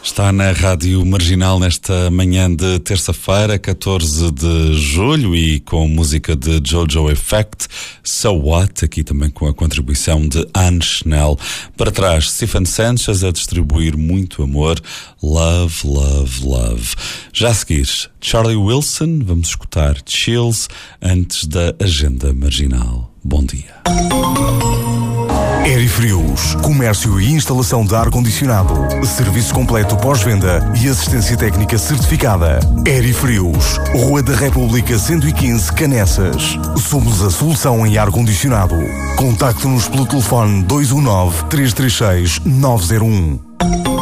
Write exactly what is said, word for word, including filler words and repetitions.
Está na Rádio Marginal nesta manhã de terça-feira, catorze de julho, e com música de Jojo Effect, So What, aqui também com a contribuição de Anne Schnell. Para trás, Stephen Sanchez a distribuir muito amor, Love, Love, Love. Já a seguir, Charlie Wilson, vamos escutar Chills antes da Agenda Marginal. Bom dia. Aerifrios, comércio e instalação de ar-condicionado, serviço completo pós-venda e assistência técnica certificada. Aerifrios, Rua da República cento e quinze, Canessas. Somos a solução em ar-condicionado. Contacte-nos pelo telefone dois um nove, três três seis, nove zero um.